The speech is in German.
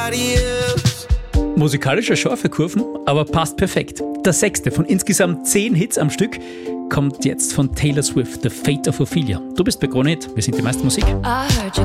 Musikalischer scharfe Kurven, aber passt perfekt. Der 6. von insgesamt 10 Hits am Stück kommt jetzt von Taylor Swift, The Fate of Ophelia. Du bist bei Krone Hit, wir sind die meiste Musik. I heard you